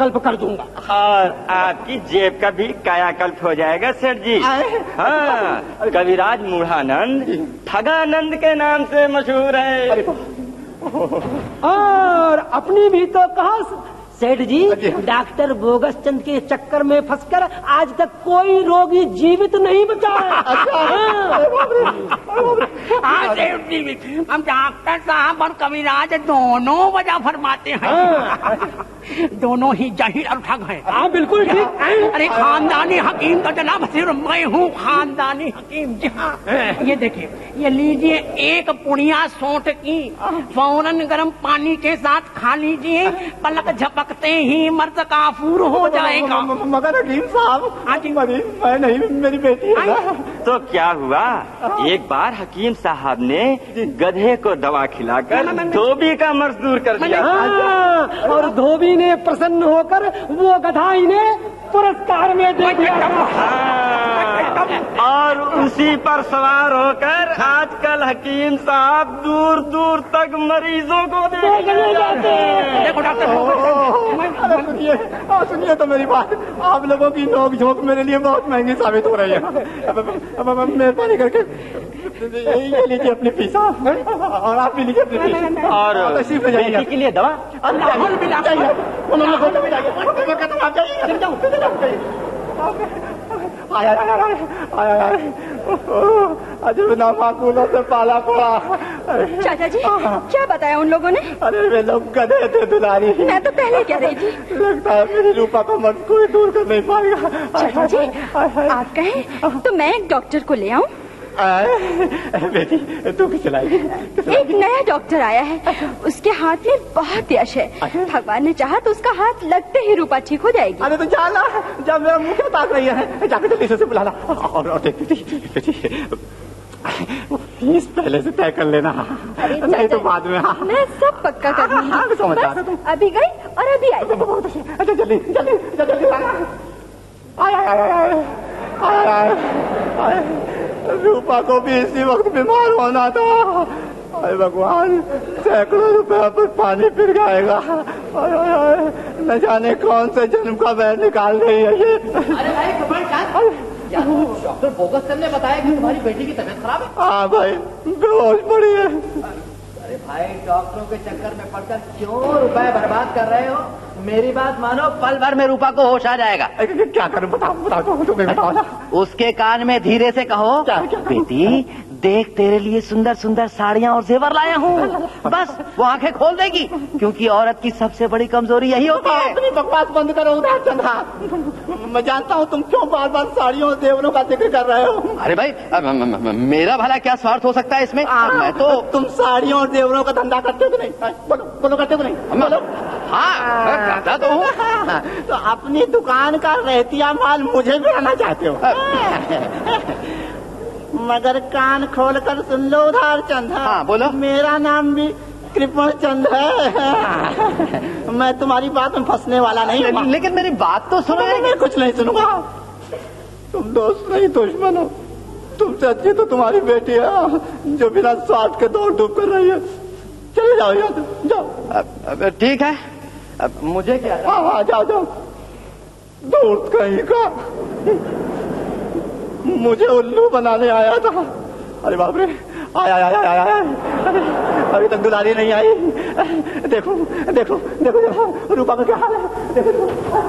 कायाकल्प कर दूंगा। और आपकी जेब का भी कायाकल्प हो जाएगा सेठ जी। हाँ, कविराज मूढ़ानंद ठगानंद के नाम से मशहूर है। और अपनी भी तो कहा सेठ जी, डॉक्टर बोगस चंद के चक्कर में फंसकर आज तक कोई रोगी जीवित नहीं बचा है। हाँ सेठ जी, हम डॉक्टर साहब और कविराज दोनों वजह फरमाते हैं। दोनों ही जाहिर और ठग हैं। हाँ बिल्कुल ठीक। अरे खानदानी हकीम का जनाब सिर्फ मैं हूँ, खानदानी हकीम। जी हाँ, ये देखिए, ये लीजिए एक पुड़िया सौंठ की, फौरन गर्म पानी के साथ खा लीजिए, पलक झपकते ही मर्द काफूर हो जाएगा। मगर हकीम साहब, मैं नहीं, मेरी बेटी है। तो क्या हुआ, एक बार हकीम साहब ने गधे को दवा खिलाकर धोबी का मर्ज दूर कर दिया। और धोबी ने प्रसन्न होकर वो गधा इन्हें पुरस्कार में दे दिया। और उसी पर सवार होकर आजकल हकीम साहब दूर दूर तक मरीजों को देखने जाते हैं। देखो डॉक्टर, सुनिए तो मेरी बात, आप लोगों की नोक झोंक मेरे लिए बहुत महंगी साबित हो रही है। अब मेहरबानी करके ये लीजिए अपनी फीस, और आप भी लीजिए अपनी फीस, और तशरीफ ले जाइए। के लिए दवा अजब नामाकूलों से पाला पड़ा। चाचा जी, क्या बताया उन लोगों ने? अरे वे लोग गधे थे दुलारी। मैं तो पहले कह रही थी। लगता है मेरी रूपा का मर्ज कोई दूर कर नहीं पाएगा। चाचा जी, आप कहें तो मैं एक डॉक्टर को ले आऊं? बेटी तू किस लाएगी? एक नया डॉक्टर आया है, उसके हाथ में बहुत यश है। भगवान ने चाहा तो उसका हाथ लगते ही रूपा ठीक हो जाएगी। अरे तो जाना, जब मेरा मुंह क्या ताक रही है, जाकर जल्दी से बुला ला। और बेटी फीस पहले से तय कर लेना, नहीं तो बाद में। हाँ, मैं सब पक्का कर लूंगी। समझदार। अभी गई और अभी आई। अच्छा जल्दी जल्दी जल्दी आया। रूपा को भी इसी वक्त बीमार होना था। अरे भगवान, सैकड़ों रुपए पर पानी फिर जाएगा। न जाने कौन से जन्म का वैर निकाल रही है ये। अरे भाई डॉक्टर बोगस चंद ने बताया कि तुम्हारी बेटी की तबीयत खराब है। हाँ भाई, बेहोश पड़ी है। अरे भाई, डॉक्टरों के चक्कर में पड़कर क्यों रुपए बर्बाद कर रहे हो? मेरी बात मानो, पल भर में रूपा को होश आ जाएगा। क्या करूं, बताओ तुम्हें बताओ ना। उसके कान में धीरे से कहो, बेटी देख, तेरे लिए सुंदर सुंदर साड़ियाँ और जेवर लाया हूँ। बस वो आंखें खोल देगी, क्योंकि औरत की सबसे बड़ी कमजोरी यही होती है। अपनी बकवास बंद करो चंदा। मैं जानता हूँ तुम क्यों बार बार साड़ियों और जेवरों का जिक्र कर रहे हो। अरे भाई, मेरा भला क्या स्वार्थ हो सकता है इसमें? मैं तो तुम साड़ियों और जेवरों का धंधा करते हो नहीं? बोलो करते हो नहीं? बोलो। हाँ, करता तो हूँ। तो अपनी दुकान का रहतिया माल मुझे भी आना चाहते हो? मगर कान खोल कर सुन लो उधार चंद। हाँ बोलो। मेरा नाम भी कृपण चंद है। मैं तुम्हारी बात में फंसने वाला नहीं हूँ। लेकिन मेरी बात तो सुनो। मैं कुछ नहीं सुनूंगा। तुम दोस्त नहीं दुश्मन हो। तुमसे अच्छी तो तुम्हारी बेटी है, जो बिना स्वार्थ के दौड़ धूप कर रही है। चले जाओ यहाँ से, जाओ। ठीक है, अब मुझे क्या? हाँ जाओ जाओ। दूर कहीं का मुझे उल्लू बनाने आया था। अरे बाप रे, आया। अभी तक दुलारी नहीं आई। देखो देखो देखो रूपा का क्या हाल है। देखो।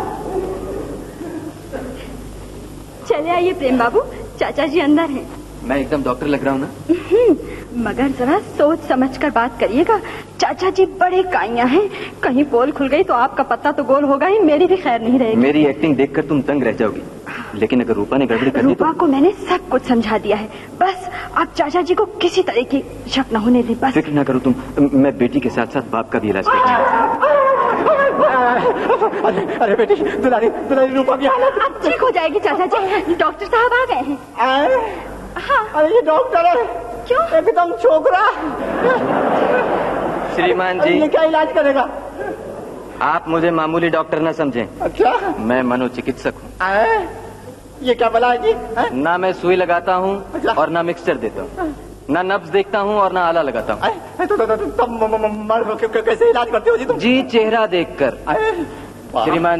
चले आइए प्रेम बाबू, चाचा जी अंदर हैं। मैं एकदम डॉक्टर लग रहा हूँ ना? मगर जरा सोच समझ कर बात करिएगा। चाचा जी बड़े काइयां हैं, कहीं पोल खुल गई तो आपका पत्ता तो गोल होगा ही, मेरी भी खैर नहीं रहेगी। मेरी एक्टिंग देखकर तुम तंग रह जाओगी, लेकिन अगर रूपा ने गड़बड़ी कर दी तो... रूपा को मैंने सब कुछ समझा दिया है। बस आप चाचा जी को किसी तरह की शक न होने दें। बस फिक्र न करो तुम, मैं बेटी के साथ साथ बाप का भी इलाज करूंगा। अरे बेटी, दुलारी रूपा की हालत अब ठीक हो जाएगी चाचा जी। डॉक्टर साहब आ गए हैं। हाँ। अरे ये डॉक्टर है। क्यों? एकदम छोकरा। श्रीमान जी, ये क्या इलाज करेगा? आप मुझे मामूली डॉक्टर न समझें। अच्छा? मैं मनोचिकित्सक हूँ। ये क्या बला जी? ना मैं सुई लगाता हूँ और ना मिक्सचर देता हूँ, ना नब्ज देखता हूँ और ना आला लगाता हूँ। तो कैसे इलाज करते हो जी तुम? जी चेहरा देखकर। श्रीमान